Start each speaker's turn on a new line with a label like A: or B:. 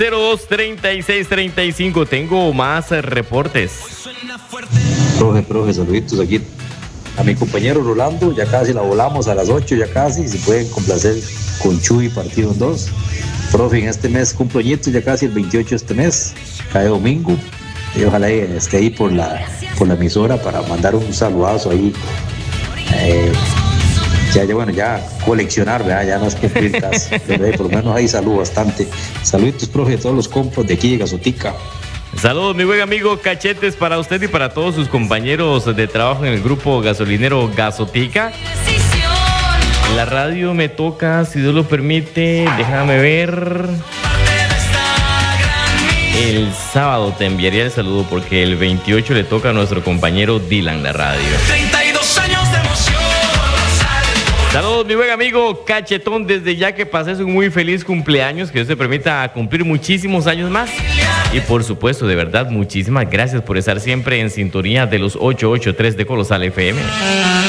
A: 023635. Tengo más reportes.
B: Profe, saluditos aquí a mi compañero Rolando. Ya casi la volamos a las 8, ya casi. Si pueden complacer con Chuy, partido en 2. Profe, en este mes cumplo añitos, ya casi el 28 de este mes. Cae domingo. Y ojalá esté ahí por la emisora para mandar un saludazo ahí. Ya coleccionar, ¿verdad? Ya no es cumplir casi, pero por lo menos ahí saludo bastante. Saluditos, profe, a todos los compas de aquí de Gazotica.
A: Saludos, mi buen amigo Cachetes, para usted y para todos sus compañeros de trabajo en el grupo gasolinero Gazotica. La radio me toca, si Dios lo permite, déjame ver. El sábado te enviaría el saludo porque el 28 le toca a nuestro compañero Dylan la radio.
C: 32 años de emoción.
A: Saludos, mi buen amigo Cachetón, desde ya que pases un muy feliz cumpleaños, que Dios te permita cumplir muchísimos años más. Y por supuesto, de verdad, muchísimas gracias por estar siempre en sintonía de los 883 de Colosal FM.